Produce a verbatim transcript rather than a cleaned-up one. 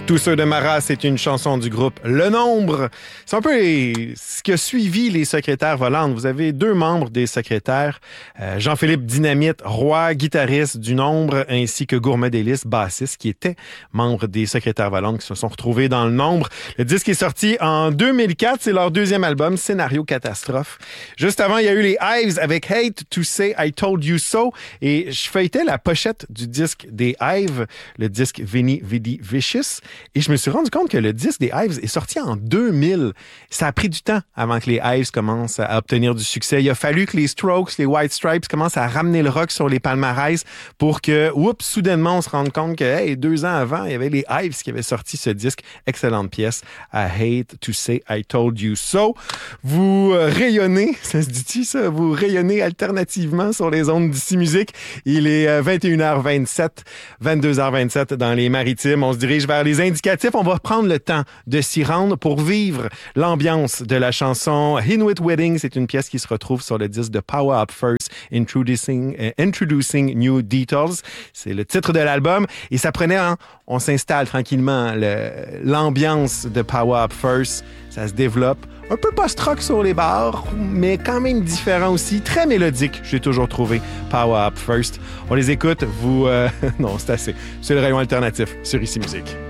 Tous ceux de Marat, c'est une chanson du groupe Le Nombre. C'est un peu les- ce qui a suivi les secrétaires volantes. Vous avez deux membres des secrétaires, euh, Jean-Philippe Dynamite, roi guitariste du Nombre, ainsi que Gourmet Délice, bassiste, qui était membre des secrétaires volantes, qui se sont retrouvés dans Le Nombre. Le disque est sorti en deux mille quatre. C'est leur deuxième album, Scénario Catastrophe. Juste avant, il y a eu les Hives avec Hate to Say I Told You So. Et je feuilletais la pochette du disque des Hives, le disque Veni Vidi Vicious. Et je me suis rendu compte que le disque des Hives est sorti en deux mille. Ça a pris du temps avant que les Hives commencent à obtenir du succès. Il a fallu que les Strokes, les White Stripes commencent à ramener le rock sur les palmarès pour que, oups, soudainement, on se rende compte que, hey, deux ans avant, il y avait les Hives qui avaient sorti ce disque. Excellente pièce. I hate to say I told you so. Vous euh, rayonnez, ça se dit-tu ça? Vous rayonnez alternativement sur les ondes d'ici musique. Il est euh, vingt et une heures vingt-sept, vingt-deux heures vingt-sept dans les Maritimes. On se dirige vers les indicatifs. On va prendre le temps de s'y rendre pour vivre l'ambiance de la chanson Inuit Wedding. C'est une pièce qui se retrouve sur le disque de Power Up First, Introducing, uh, Introducing New Details. C'est le titre de l'album. Et ça prenait, hein, on s'installe tranquillement. Le, l'ambiance de Power Up First, ça se développe. Un peu post-rock sur les bars, mais quand même différent aussi. Très mélodique, j'ai toujours trouvé Power Up First. On les écoute, vous... Euh, non, c'est assez. C'est le rayon alternatif sur Ici Musique.